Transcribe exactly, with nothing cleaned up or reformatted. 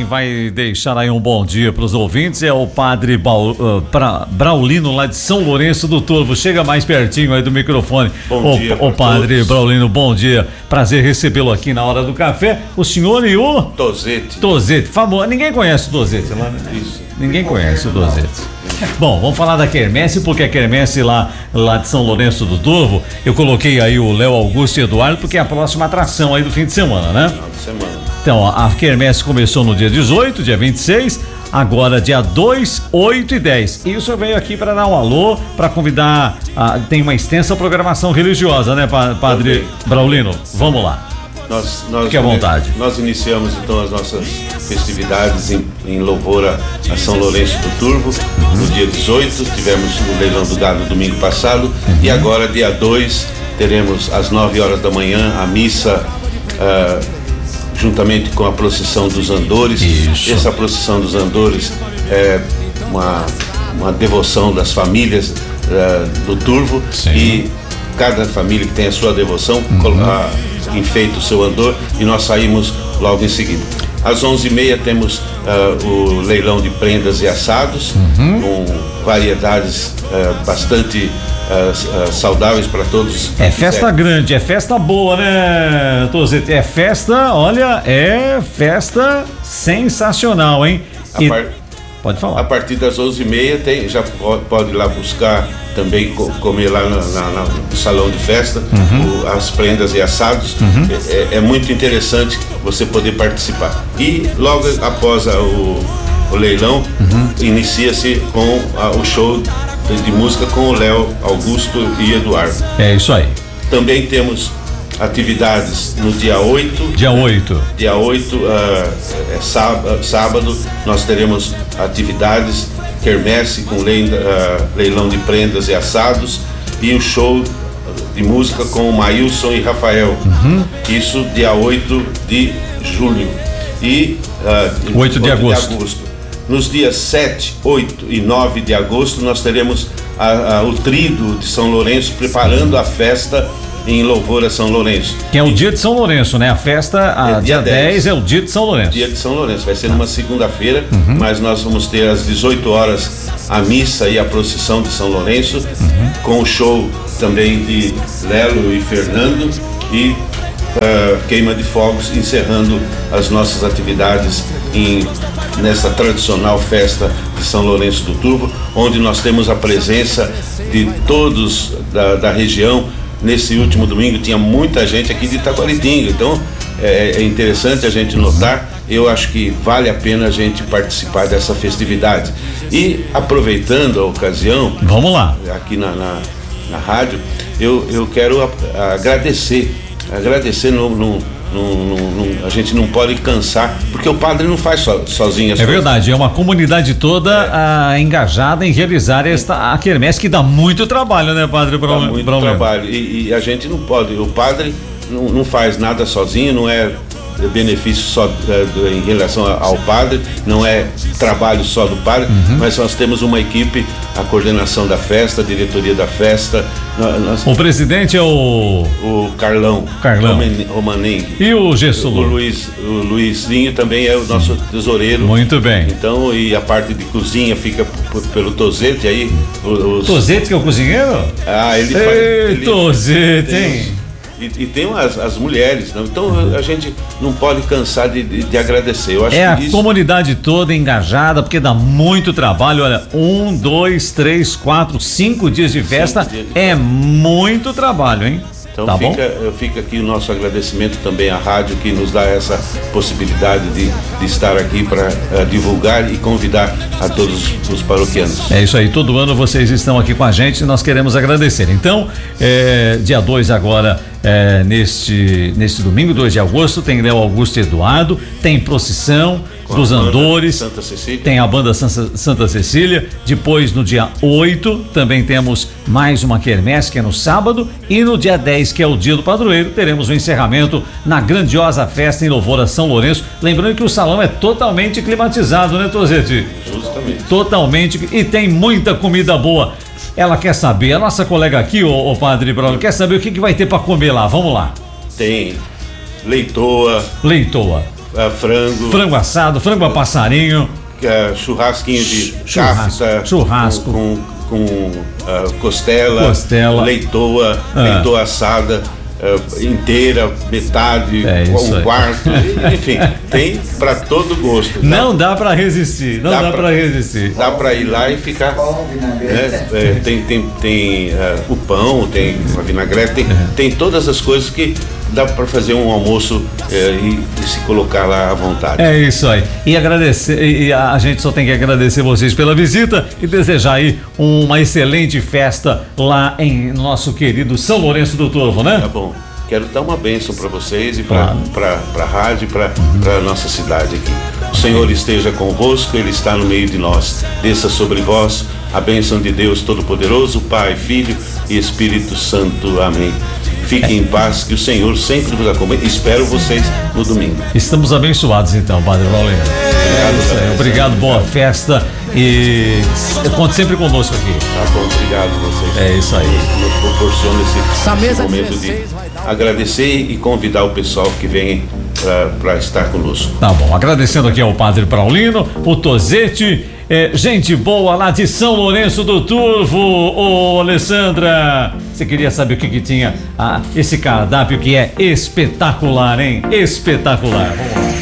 quem vai deixar aí um bom dia para os ouvintes é o padre Baul, uh, pra, Braulino, lá de São Lourenço do Turvo. Chega mais pertinho aí do microfone. Bom o, dia, o padre todos. Braulino, bom dia. Prazer recebê-lo aqui na hora do café. O senhor e o Tozete. Tozete, famoso. Ninguém conhece o Tozete lá, né? Isso. Ninguém conhece o Tozete. Bom, vamos falar da quermesse, porque a quermesse lá, lá de São Lourenço do Turvo, eu coloquei aí o Léo Augusto e Eduardo, porque é a próxima atração aí do fim de semana, né? Final de semana. Então, a quermesse começou no dia dezoito, dia vinte e seis, agora dia dois, oito e dez. E o senhor veio aqui para dar um alô, para convidar, a, tem uma extensa programação religiosa, né, padre Também. Braulino? Vamos lá. Nós, nós, Fique à vontade. Nós iniciamos então as nossas festividades em, em louvor a, a São Lourenço do Turvo, uhum. no dia dezoito, tivemos o leilão do gado domingo passado, uhum. e agora dia dois teremos às nove horas da manhã a missa, uh, juntamente com a procissão dos Andores. Isso. Essa procissão dos Andores é uma, uma devoção das famílias uh, do Turvo. Sim. E cada família que tem a sua devoção, uhum. uh, enfeita o seu andor, e nós saímos logo em seguida. Às onze e meia temos uh, o leilão de prendas e assados, uhum. com variedades uh, bastante uh, uh, saudáveis para todos. É festa grande, é festa boa, né, Tozete? É festa, olha, é festa sensacional, hein? E... Par... Pode falar. A partir das onze e meia tem, já pode ir lá buscar também, comer lá na, na, no salão de festa, uhum. o, as prendas e assados. Uhum. É, é muito interessante você poder participar. E logo após a, o, o leilão, uhum. inicia-se com a, o show de, de música com o Léo Augusto e Eduardo. É isso aí. Também temos atividades no dia oito. Dia oito. Dia oito, uh, é sábado, sábado, nós teremos atividades, quermesse com lei, uh, leilão de prendas e assados, e um show de música com o Maílson e Rafael. Uhum. Isso dia oito de julho. E uh, oito de agosto. de agosto. Nos dias sete, oito e nove de agosto nós teremos a, a, o Trido de São Lourenço preparando a festa em louvor a São Lourenço. Que é o dia de São Lourenço, né? A festa, a é dia dez é o dia de São Lourenço. Dia de São Lourenço, vai ser numa segunda-feira, uhum. mas nós vamos ter às dezoito horas a missa e a procissão de São Lourenço, uhum. com o show também de Lelo e Fernando, e uh, queima de fogos, encerrando as nossas atividades em, nessa tradicional festa de São Lourenço do Turvo, onde nós temos a presença de todos da, da região. Nesse último domingo tinha muita gente aqui de Itaquaritinga, então é, é interessante a gente notar. Eu acho que vale a pena a gente participar dessa festividade. E aproveitando a ocasião, vamos lá, aqui na, na, na rádio, eu, eu quero a, a agradecer, agradecer no, no Não, não, não, a gente não pode cansar, porque o padre não faz so, sozinho as É coisas. Verdade, é uma comunidade toda é. a, engajada em realizar esta a quermesse, que dá muito trabalho, né, padre? Dá Braulino? muito Braulino. trabalho, e, e a gente não pode, o padre não, não faz nada sozinho, não é benefício só é, em relação ao padre, não é trabalho só do padre, uhum. mas nós temos uma equipe, a coordenação da festa, a diretoria da festa. Nós, o presidente é o... O Carlão. Carlão. Romanengue. E o Gessulo? O, Luiz, o Luizinho também é o nosso tesoureiro. Muito bem. Então, e a parte de cozinha fica p- pelo Tozete aí. Os... Tozete que é o cozinheiro? Ah, ele Ei, faz... Ele, Tozete, hein? E, e tem as, as mulheres, não? Então a gente não pode cansar de, de, de agradecer. Eu acho é que a isso... comunidade toda engajada, porque dá muito trabalho. Olha, um, dois, três, quatro, cinco dias de festa dias de... é muito trabalho, hein? Então tá fica, bom? fica aqui o nosso agradecimento também à rádio, que nos dá essa possibilidade de, de estar aqui para uh, divulgar e convidar a todos os paroquianos. É isso aí, todo ano vocês estão aqui com a gente e nós queremos agradecer. Então, é, dia dois agora, é, neste, neste domingo, dois de agosto, tem Léo Augusto e Eduardo, tem procissão com dos Andores, Santa Cecília. Tem a banda Santa, Santa Cecília. Depois, no dia oito, também temos mais uma quermesse, que é no sábado, e no dia dez, que é o dia do padroeiro, teremos o encerramento na grandiosa festa em louvor a São Lourenço. Lembrando que o salão é totalmente climatizado, né, Tozete? Justamente. Totalmente, e tem muita comida boa. Ela quer saber, a nossa colega aqui, o, o padre Bruno, quer saber o que, que vai ter para comer lá. Vamos lá. Tem leitoa. Leitoa. uh, frango. Frango assado, frango a passarinho. Uh, churrasquinho de churrasco, cafta. Churrasco. Com, com, com uh, costela, costela, leitoa, ah. leitoa assada. Uh, inteira, metade, é um quarto, enfim, tem para todo gosto. Tá? Não dá para resistir, não dá, dá para resistir. Dá para ir lá e ficar. Né, é, tem tem, tem uh, o pão, tem a vinagrete, tem, é. tem todas as coisas que dá para fazer um almoço é, e, e se colocar lá à vontade. É isso aí. E agradecer, e a gente só tem que agradecer vocês pela visita e desejar aí uma excelente festa lá em nosso querido São Lourenço do Turvo, né? Tá bom. Quero dar uma bênção para vocês e para claro. a rádio e para uhum. a nossa cidade aqui. O Senhor esteja convosco, Ele está no meio de nós. Desça sobre vós a bênção de Deus Todo-Poderoso, Pai, Filho e Espírito Santo. Amém. Fiquem em paz, que o Senhor sempre vos acompanhe. Espero vocês no domingo. Estamos abençoados então, Padre Paulino. Obrigado, é, obrigado, boa festa e conte sempre conosco aqui. Tá bom, obrigado a vocês. É isso aí. Nos proporciona esse, esse momento de agradecer e convidar o pessoal que vem para estar conosco. Tá bom, agradecendo aqui ao Padre Paulino, o Tozetti. É, gente boa lá de São Lourenço do Turvo. Ô Alessandra, você queria saber o que que tinha ah, esse cardápio que é espetacular, hein? Espetacular. Vamos lá.